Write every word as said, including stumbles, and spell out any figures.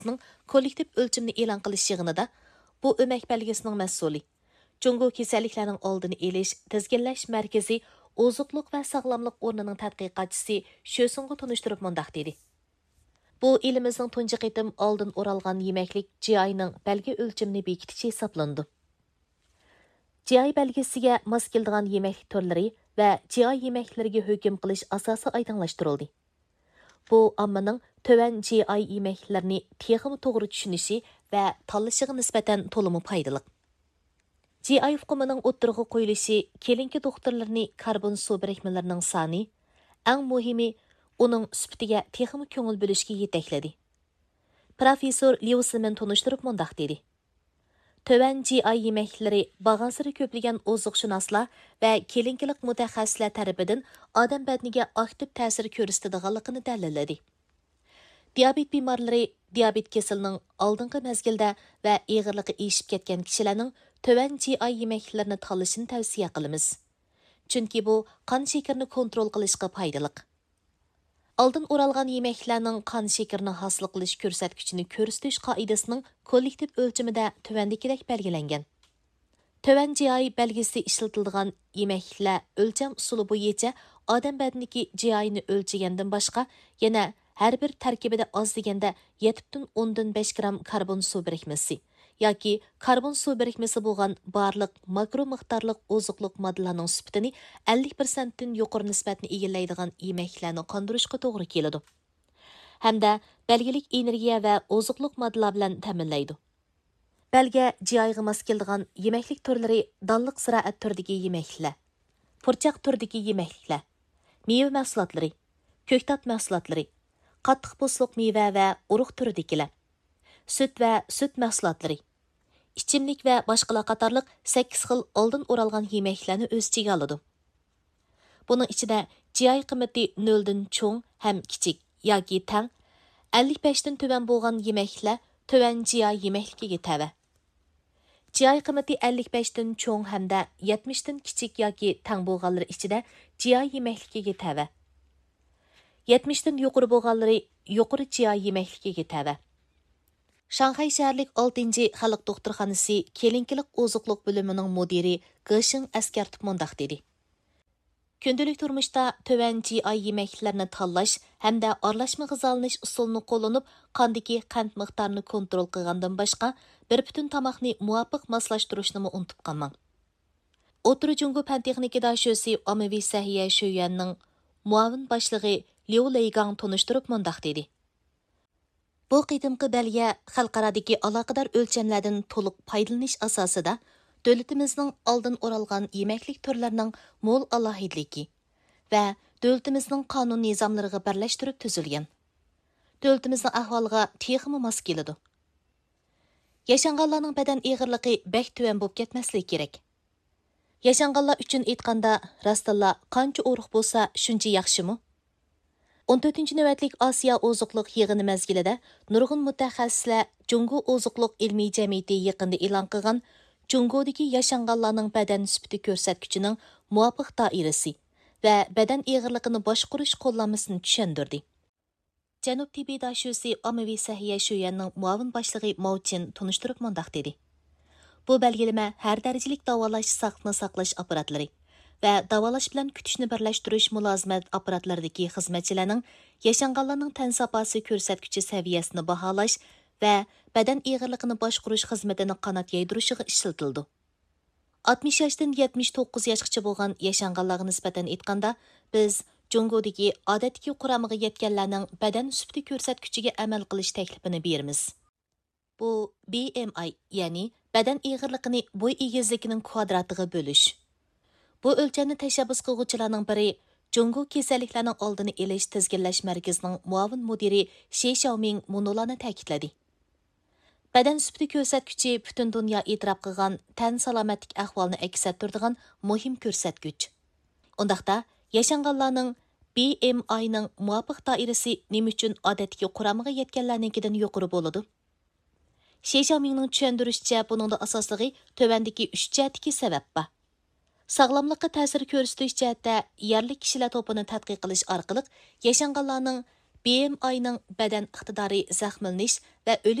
kollektiv ölçümünü e'lon qilish yig'inida bu o'mak belgisining mas'uli Jungo kasalliklarning oldini elish, tizginlash markazi oziqliq va sog'lomlik o'rnining tadqiqotchisi Shosunga tunishtirib mundaq dedi. Bu elimizning tunji qitim oldin o'ralgan yemaklik G I'ning belgi o'lchimini bekitish hisoblandi. G I belgisiga mos keladigan yemaklik turlari va G I yemaklariga hukm qilish asosi oydinlashtirildi. Bu ommaning tövan G I yeməklərini texmi to'g'ri tushunishi va tanlashiga nisbatan to'limi foydali. G I hukmining o'ttirg'i qo'yilishi kelinki doktorlarni karbon suv birikmalarining soni, eng muhimi uning sifatiga texmi ko'ngil bo'lishga yetakladi. Professor Liusimen tunishtirib mundaq dedi. Tövan G I yeməklləri bağansırı köplügən ozuqşünaslar və kelinkilik mutaxassislar tarafidan odam badaniga aktiv ta'sir ko'rsatadiganligini dalilladi. Diabet bemorlari diabet kasalining oldingi mezgilda va og'irligi eshib ketgan kishilarning tövan G I yeməklarini tanlashini tavsiya qilamiz. Chunki bu qon shakarini kontrol qilishga foydali. Oldin o'ralgan yemaklarning qon shakarini hosil qilish ko'rsatkichini ko'rsatish qoidasining kollektiv o'lchimida tuvandagidek belgilangan. Tövan G I belgisi ishlatiladigan yemaklar o'lcham usuli bo'yicha odam badanidagi G I ni o'lchagandan boshqa yana har bir tarkibida oz deganda yetti dan o'ndan besh gram karbon suv birikmasi yoki karbon suv birikmasi bo'lgan barliq makro miqdorliq oziqliq moddalarning sifatini ellik persent dan yuqori nisbatni egallaydigan yemaklarni qondirishga to'g'ri keladi. Hamda belgilik energiya va oziqliq moddalar bilan ta'minlaydi. Belga G I ga mos keladigan yemaklik turlari donliq ziroat turidagi yemaklar, purchaq turidagi yemakliklar, meva mahsulotlari, ko'ktat mahsulotlari, qattiq po'stliq meva va urug' turidagilar, sut va sut mahsulotlari, ichimlik va boshqalar qatorliq sakkiz xil oldin o'ralgan yemaklarni o'z ichiga oladi. Buning ichida G I qiymati nol dan cho'ng ham kichik yoki tang ellik besh dan tuvan bo'lgan yemaklar tuvan G I yemakligiga tava. G I qiymati ellik besh dan cho'ng hamda yetmish dan kichik yoki tang bo'lganlari ichida G I yemakligiga tava. yetmish dan yuqori bo'lganlari yuqori G I yemakligiga tava. Shanxay shaharlik oltinchi xalq doktorxonasi kelinkilik oziqliq bo'limining mudiri Gishing askartib mundaq dedi. Kundalik turmuşda tövan G I yemaklarni tanlash hamda aralashma g'izolanish usulini qo'llanib, qondagi qand miqdorini kontrol qilgandan boshqa bir butun tomoqni muvofiq moslashtirishni unutib qolmang. O'tiri Jungo fan texnika dashosi ommaviy sahiya Shoyanning muavin boshlig'i Liu Leigang tunishtirib mundaq dedi. Bu qitimqi belga xalqaradagi aloqador o'lchamlardan to'liq foydalanish asosida davlatimizning oldin o'ralgan yemaklik turlarining mo'l alohidligi va davlatimizning qonun nizomlariga birlashtirib tuzilgan. Davlatimizning ahvoliga texmi mos keladi. Yashanganlarning badan og'irligi bek tuvan bo'lib ketmasligi kerak. Yashanganlar uchun aytganda, rastilla qancha urug' bo'lsa, shuncha yaxshimi? o'n to'rtinchi navbatlik Osiyo oziqliq yig'ini mezgilida nurg'un mutaxassislar Jungo oziqliq ilmiy jamiyati yaqinda e'lon qilgan Jungodagi yashanganlarning badan sifati ko'rsatkichining muvofiq doirasi va badan og'irligini boshqarish qo'llanmasini tushundirdi. Janub Tibet dashosi ommaviy sahiya Shoyanning muavin boshlig'i Mouchin tunishtirib mundaq dedi. Bu belgilama har darajalik davolash saqni saqlash apparatlari va davolash bilan kutishni birlashtirish mulozimat apparatlaridagi xizmatchilarning yashanganlarning tan saposi ko'rsatkichi saviyasini baholash va badan og'irligini boshqarish xizmatini qanot yaydirishiga ishlatildi. oltmish yoshdan yetmish to'qqiz yoshgacha bo'lgan yashanganlarga nisbatan aytganda, biz Jungodagi odatdagi quramiga yetganlarning badan sifati ko'rsatkichiga amal qilish taklifini beramiz. Bu B M I, ya'ni badan og'irligini bo'y egizligining kvadratiga bo'lish. Bu o'lchamni tashabbus qiluvchilarning biri Jungo kasalliklarining oldini olish tizginlash markazining muavin mudiri She Xiaoming munolarni ta'kidladi. Badan sifati ko'rsatkichi butun dunyo e'tirof qilgan tan salomatlik ahvolini aks ettiradigan muhim ko'rsatkich. Undaqda yashanganlarning B M I ning muvofiq doirasi nima uchun odatdagi quramiga yetganlarnikidan yuqori bo'ladi? She Xiaomingning tushuntirishicha, buningda asosligi tövandagi uch jihatdagi sabab bor. Sog'lomlikqa ta'sir ko'rsatish jihatda yerlik kishilar to'pini tadqiq qilish orqali yashanganlarning B M I'ning badan iqtidori zaxmlanish va o'lim